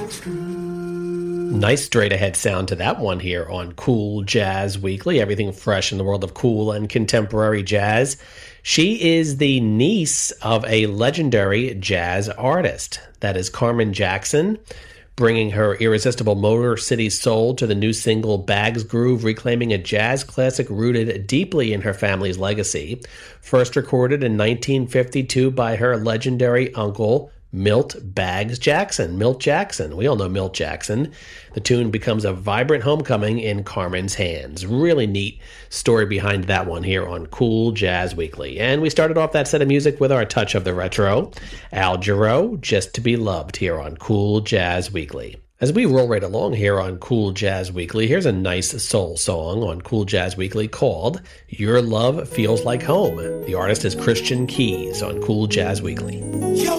Nice straight ahead sound to that one here on Cool Jazz Weekly. Everything fresh in the world of cool and contemporary jazz. She is the niece of a legendary jazz artist. That is Carmen Jackson, bringing her irresistible Motor City soul to the new single Bags Groove, reclaiming a jazz classic rooted deeply in her family's legacy. First recorded in 1952 by her legendary uncle, Milt Bags Jackson. Milt Jackson. We all know Milt Jackson. The tune becomes a vibrant homecoming in Carmen's hands. Really neat story behind that one here on Cool Jazz Weekly. And we started off that set of music with our touch of the retro. Al Jarreau, Just to Be Loved, here on Cool Jazz Weekly. As we roll right along here on Cool Jazz Weekly, here's a nice soul song on Cool Jazz Weekly called Your Love Feels Like Home. The artist is Christian Keys on Cool Jazz Weekly. Your